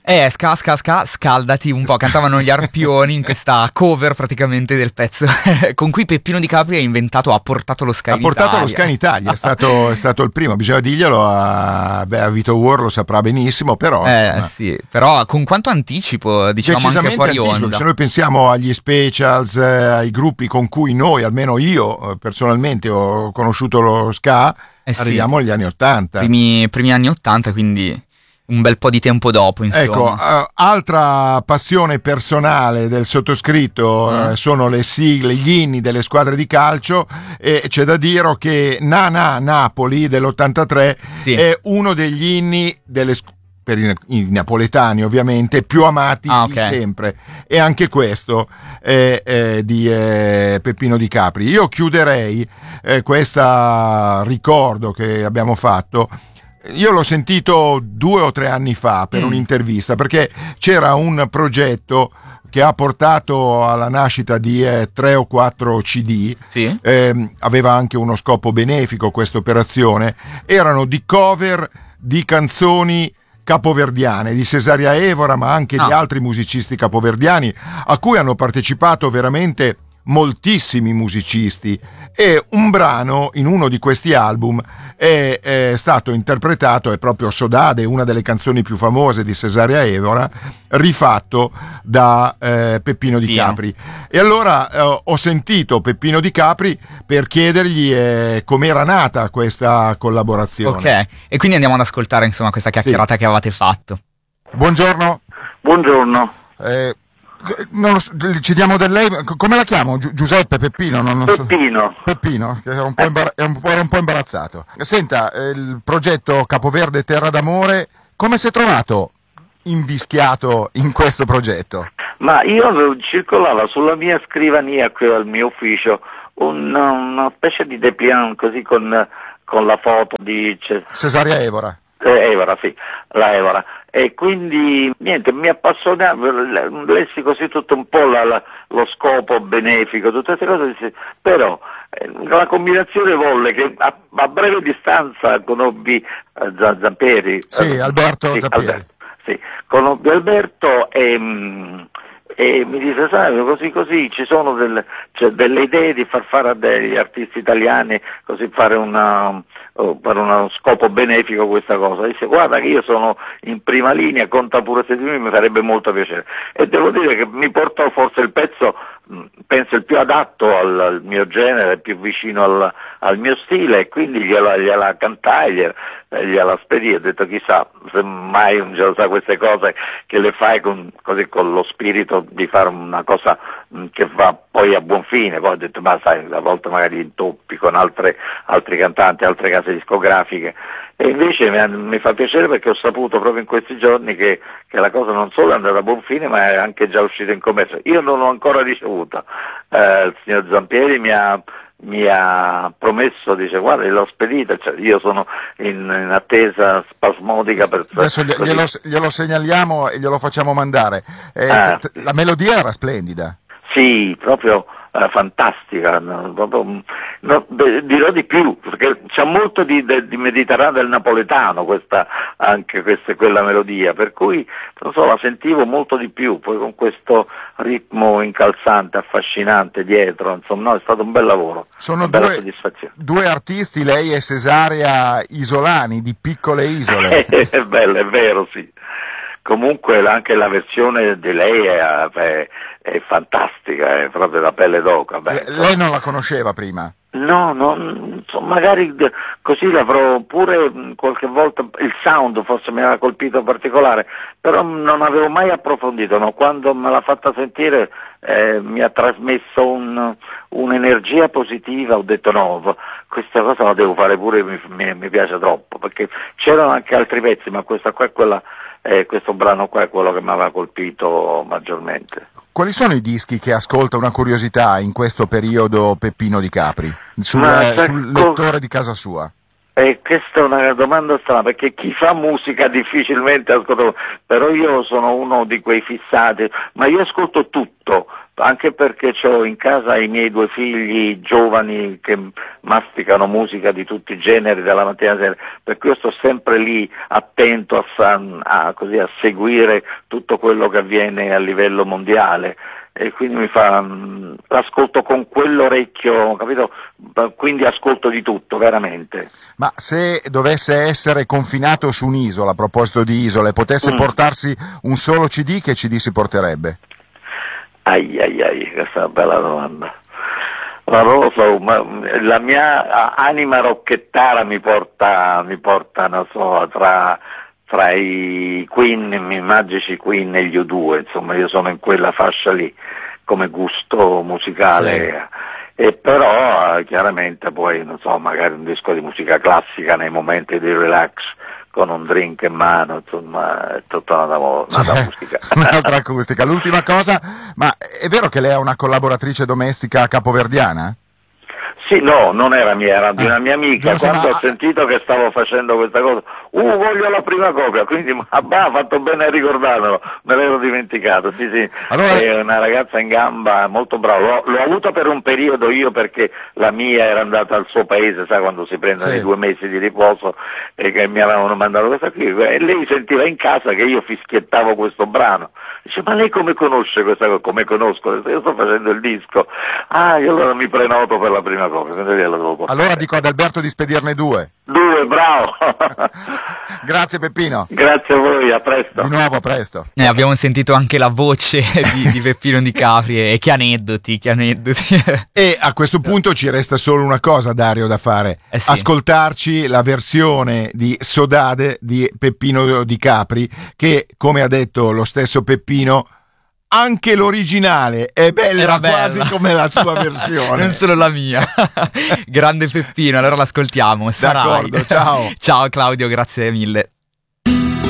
Ska, ska, ska, scaldati un po', cantavano gli Arpioni in questa cover praticamente del pezzo con cui Peppino Di Capri ha portato lo Ska in Italia. Ha portato lo Ska in Italia, è stato il primo, bisogna dirglielo, a Vito War lo saprà benissimo, però... Sì, però con quanto anticipo, diciamo anche fuori onda. Se noi pensiamo agli specials, ai gruppi con cui noi, almeno io personalmente, ho conosciuto lo Ska, arriviamo agli anni 80. Primi anni 80, quindi... un bel po' di tempo dopo, insomma. Ecco, altra passione personale del sottoscritto sono le sigle, gli inni delle squadre di calcio, e c'è da dire che Napoli dell'83 è uno degli inni per i napoletani ovviamente più amati di sempre, e anche questo è di Peppino Di Capri. Io chiuderei questo ricordo che abbiamo fatto. Io l'ho sentito 2 o 3 anni fa per un'intervista, perché c'era un progetto che ha portato alla nascita di 3 o 4 CD. Aveva anche uno scopo benefico questa operazione. Erano di cover di canzoni capoverdiane di Cesaria Evora, ma anche di altri musicisti capoverdiani, a cui hanno partecipato veramente moltissimi musicisti, e un brano in uno di questi album è stato interpretato, è proprio Sodade, una delle canzoni più famose di Cesaria Evora, rifatto da Peppino Di Capri. E allora ho sentito Peppino Di Capri per chiedergli com'era nata questa collaborazione. Ok, e quindi andiamo ad ascoltare insomma questa chiacchierata che avevate fatto. Buongiorno. Buongiorno. Ci diamo del lei, come la chiamo? Giuseppe, Peppino? Peppino. Peppino, che era un po' imbarazzato. Senta, il progetto Capoverde Terra d'Amore, come si è trovato invischiato in questo progetto? Ma io circolava sulla mia scrivania qui al mio ufficio una specie di dépliant così con la foto di Cesaria Evora. Evora, sì, la Evora. E quindi niente, mi appassionava, lessi così tutto un po' lo scopo benefico, tutte queste cose, però la combinazione volle che a breve distanza conobbi Zampieri. Sì, Alberto Zampieri. Conobbi Alberto e mi disse, sai, così ci sono delle idee di far fare a degli artisti italiani, così fare per uno scopo benefico questa cosa. Dice, guarda che io sono in prima linea, conta pure se di me, mi farebbe molto piacere. E devo dire che mi portò forse il pezzo, penso il più adatto al mio genere, più vicino al mio stile, e quindi gliela cantai, gliela spedì, ho detto chissà, se mai un giorno sa queste cose che le fai così con lo spirito di fare una cosa che va poi a buon fine. Poi ho detto, ma sai, a volte magari intoppi con altri cantanti, altre case discografiche, e invece mi fa piacere perché ho saputo proprio in questi giorni che la cosa non solo è andata a buon fine, ma è anche già uscita in commercio. Io non l'ho ancora ricevuta, il signor Zampieri mi ha promesso, dice guarda, l'ho spedita, cioè, io sono in attesa spasmodica per... Adesso glielo segnaliamo e glielo facciamo mandare. La melodia era splendida. Sì, proprio fantastica, dirò di più, perché c'è molto di mediterraneo del napoletano quella melodia, per cui non so, la sentivo molto di più, poi con questo ritmo incalzante, affascinante dietro, insomma, no, è stato un bel lavoro. Sono bella soddisfazione. Due artisti, lei e Cesaria, isolani, di piccole isole. È bello, è vero, sì. Comunque anche la versione di lei è fantastica, è proprio da pelle d'oca. Lei non la conosceva prima? No, magari così l'avrò pure qualche volta, il sound forse mi aveva colpito particolare, però non avevo mai approfondito, no? Quando me l'ha fatta sentire mi ha trasmesso un'energia positiva, ho detto no, questa cosa la devo fare pure, mi piace troppo, perché c'erano anche altri pezzi, ma questo brano qua è quello che mi aveva colpito maggiormente. Quali sono i dischi che ascolta, una curiosità, in questo periodo Peppino Di Capri, sul lettore di casa sua? Questa è una domanda strana, perché chi fa musica difficilmente ascolta, però io sono uno di quei fissati, ma io ascolto tutto, anche perché ho in casa i miei 2 figli giovani che masticano musica di tutti i generi dalla mattina alla sera, per cui io sto sempre lì attento così a seguire tutto quello che avviene a livello mondiale, e quindi l'ascolto con quell'orecchio, capito? Quindi ascolto di tutto, veramente. Ma se dovesse essere confinato su un'isola, a proposito di isole, potesse portarsi un solo CD, che CD si porterebbe? Questa è una bella domanda. Ma non lo so, ma la mia anima rocchettara mi porta, non so, tra i Queen, i magici Queen e gli U2, insomma io sono in quella fascia lì come gusto musicale, sì. E però chiaramente poi, non so, magari un disco di musica classica nei momenti di relax, con un drink in mano, insomma, è tutta una musica. Un'altra acustica. L'ultima cosa, ma è vero che lei è una collaboratrice domestica capoverdiana? Sì, no, non era mia, era di una mia amica. Quando ho sentito che stavo facendo questa cosa, voglio la prima copia, quindi ha fatto bene a ricordarmelo, me l'ero dimenticato, sì. Allora... È una ragazza in gamba, molto brava, l'ho avuta per un periodo io, perché la mia era andata al suo paese, sai, quando si prendono i 2 mesi di riposo, e che mi avevano mandato questa qui, e lei sentiva in casa che io fischiettavo questo brano. Dice, ma lei come conosce questa cosa? Come conosco? Io sto facendo il disco. Io allora mi prenoto per la prima cosa. Allora dico ad Alberto di spedirne 2. 2, bravo. Grazie Peppino. Grazie a voi, a presto. Di nuovo, a presto. Abbiamo sentito anche la voce di Peppino Di Capri, e che aneddoti. E a questo punto ci resta solo una cosa, Dario, da fare. Sì. Ascoltarci la versione di Sodade di Peppino Di Capri, che, come ha detto lo stesso Peppino, anche l'originale è bella, quasi come la sua versione. Non solo la mia. Grande Peppino, allora l'ascoltiamo. D'accordo, ciao. Ciao Claudio, grazie mille.